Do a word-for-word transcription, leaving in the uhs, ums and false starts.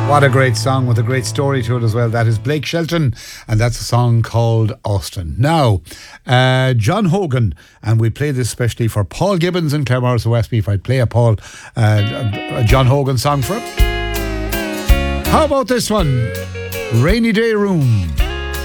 What a great song with a great story to it as well. That is Blake Shelton, and that's a song called Austin. Now, uh, John Hogan, and we play this especially for Paul Gibbons and Claremore, so asked me if I'd play a Paul, uh, a John Hogan song for him. How about this one? Rainy Day Room.